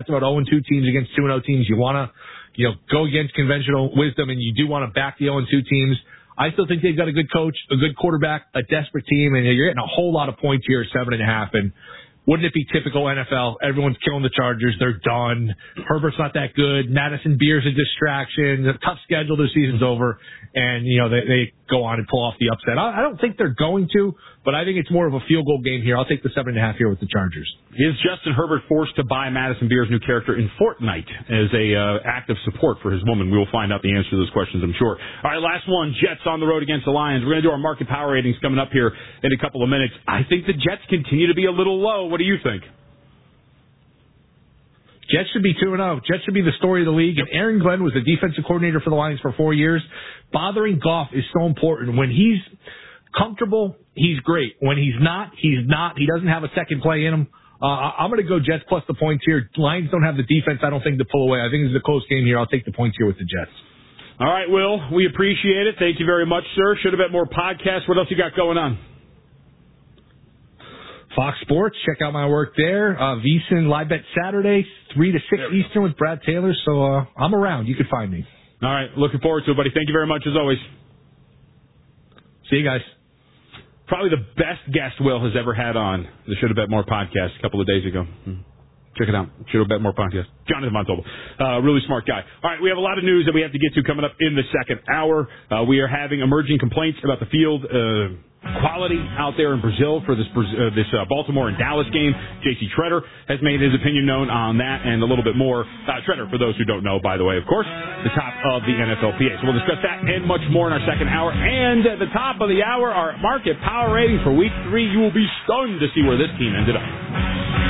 talked about 0-2 teams against 2-0 teams. You want to, go against conventional wisdom, and you do want to back the 0-2 teams. I still think they've got a good coach, a good quarterback, a desperate team, and you're getting a whole lot of points here, 7.5. And wouldn't it be typical NFL? Everyone's killing the Chargers. They're done. Herbert's not that good. Madison Beer's a distraction. A tough schedule. The season's over. And, they go on and pull off the upset. I don't think they're going to, but I think it's more of a field goal game here. I'll take the 7.5 here with the Chargers. Is Justin Herbert forced to buy Madison Beer's new character in Fortnite as a act of support for his woman? We will find out the answer to those questions, I'm sure. All right, last one. Jets on the road against the Lions. We're going to do our market power ratings coming up here in a couple of minutes. I think the Jets continue to be a little low. What do you think? Jets should be 2-0. Jets should be the story of the league. And Aaron Glenn was the defensive coordinator for the Lions for 4 years. Bothering Goff is so important. When he's comfortable, he's great. When he's not, he's not. He doesn't have a second play in him. I'm going to go Jets plus the points here. Lions don't have the defense, I don't think, to pull away. I think this is a close game here. I'll take the points here with the Jets. All right, Will, we appreciate it. Thank you very much, sir. Should have bet more podcasts. What else you got going on? Fox Sports, check out my work there. VSiN Live Bet Saturday, 3 to 6 Eastern with Brad Taylor. So I'm around. You can find me. All right. Looking forward to it, buddy. Thank you very much, as always. See you guys. Probably the best guest Will has ever had on the Should Have Bet More podcast a couple of days ago. Check it out. Should Have Bet More podcast. Jonathan Montalvo. Really smart guy. All right. We have a lot of news that we have to get to coming up in the second hour. We are having emerging complaints about the field quality out there in Brazil for this Baltimore and Dallas game. J.C. Tretter has made his opinion known on that and a little bit more. Tretter, for those who don't know, by the way, of course, the top of the NFLPA. So we'll discuss that and much more in our second hour. And at the top of the hour, our market power rating for Week 3. You will be stunned to see where this team ended up.